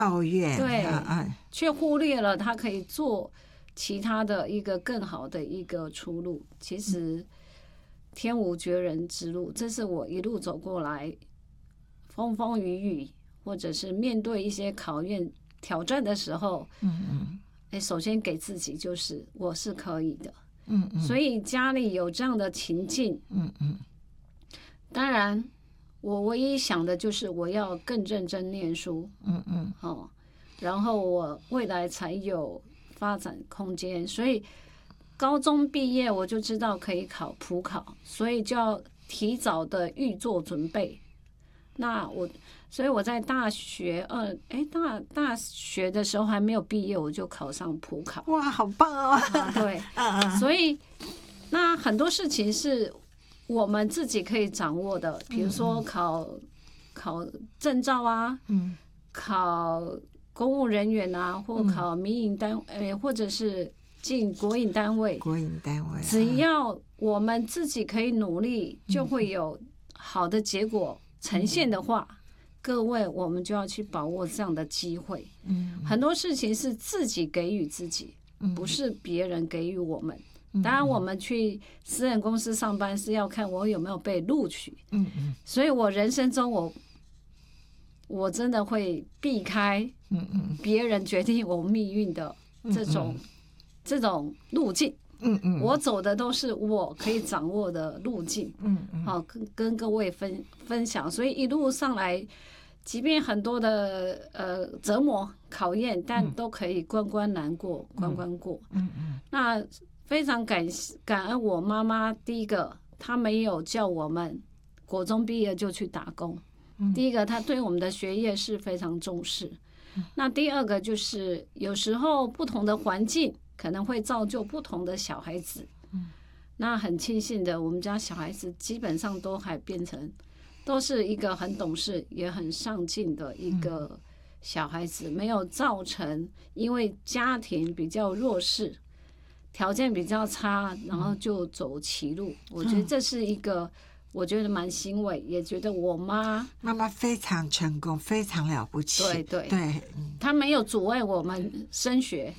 抱怨， 对，却忽略了他可以做其他的一个更好的一个出路。其实天无绝人之路，这是我一路走过来风风雨雨，或者是面对一些考验挑战的时候，首先给自己就是我是可以的，所以家里有这样的情境，当然我唯一想的就是我要更认真念书，然后我未来才有发展空间，所以高中毕业我就知道可以考普考，所以就要提早的预做准备。所以我在大学大学的时候还没有毕业，我就考上普考。 哇，好棒哦！ 对，所以那很多事情是我们自己可以掌握的，比如说考证照啊，考公务人员啊，或考民营单位，或者是进国营单位。只要我们自己可以努力，就会有好的结果呈现的话，各位我们就要去把握这样的机会。很多事情是自己给予自己，不是别人给予我们。当然我们去私人公司上班是要看我有没有被录取，所以我人生中我真的会避开别人决定我命运的这种路径。我走的都是我可以掌握的路径，好跟各位分享。所以一路上来，即便很多的折磨考验，但都可以关关难过关关过。那非常感恩我妈妈，第一个她没有叫我们国中毕业就去打工，第一个她对我们的学业是非常重视。那第二个就是有时候不同的环境可能会造就不同的小孩子，那很庆幸的，我们家小孩子基本上都还都是一个很懂事也很上进的一个小孩子，没有造成因为家庭比较弱势，条件比较差，然后就走歧路。我觉得这是一个我觉得蛮欣慰，也觉得我妈妈非常成功，非常了不起。对， 她没有阻碍我们升学，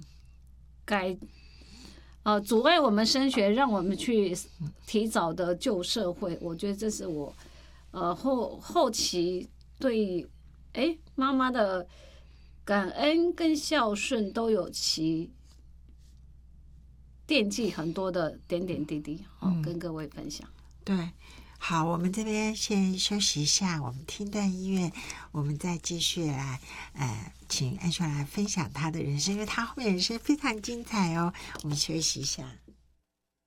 阻碍我们升学，让我们去提早的就社会。我觉得这是我后期对妈妈的感恩跟孝顺都有其惦记很多的点点滴滴，跟各位分享。 对，好，我们这边先休息一下，我们听段音乐，我们再继续来请安秀来分享她的人生，因为她后面人生非常精彩哦。我们休息一下。